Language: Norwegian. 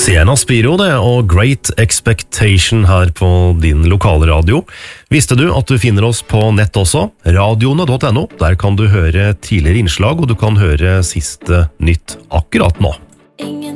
Sienna Spiro det, og Great Expectation her på din lokale radio. Visste du at du finner oss på nett også? Radioene.no. Der kan du høre tidligere innslag, og du kan høre siste nytt akkurat nå.